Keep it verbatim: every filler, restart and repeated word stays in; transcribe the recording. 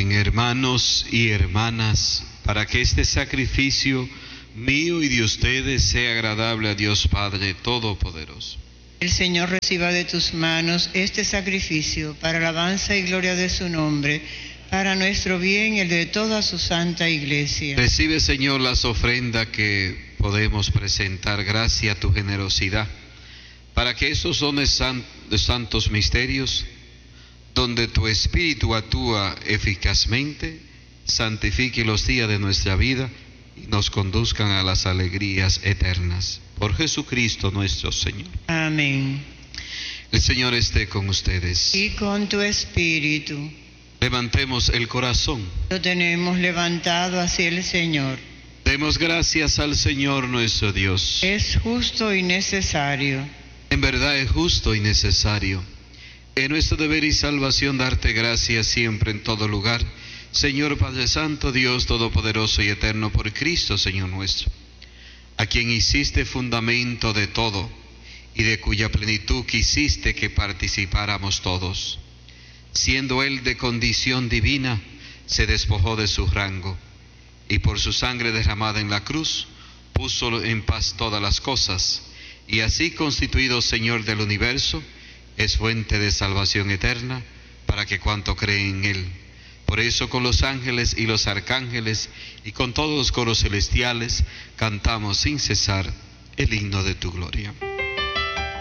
Oren, hermanos y hermanas, para que este sacrificio mío y de ustedes sea agradable a Dios Padre Todopoderoso. El Señor reciba de tus manos este sacrificio para alabanza y gloria de su nombre, para nuestro bien y el de toda su santa Iglesia. Recibe, Señor, las ofrendas que podemos presentar gracias a tu generosidad, para que estos dones san, de santos misterios, donde tu Espíritu actúa eficazmente, santifique los días de nuestra vida y nos conduzcan a las alegrías eternas. Por Jesucristo nuestro Señor. Amén. El Señor esté con ustedes. Y con tu espíritu. Levantemos el corazón. Lo tenemos levantado hacia el Señor. Demos gracias al Señor nuestro Dios. Es justo y necesario. En verdad es justo y necesario. Es nuestro deber y salvación darte gracias siempre en todo lugar, Señor Padre Santo, Dios Todopoderoso y Eterno, por Cristo, Señor nuestro, a quien hiciste fundamento de todo y de cuya plenitud quisiste que participáramos todos. Siendo Él de condición divina, se despojó de su rango y por su sangre derramada en la cruz puso en paz todas las cosas, y así constituido Señor del universo, es fuente de salvación eterna para que cuanto creen en Él. Por eso con los ángeles y los arcángeles y con todos los coros celestiales cantamos sin cesar el himno de tu gloria.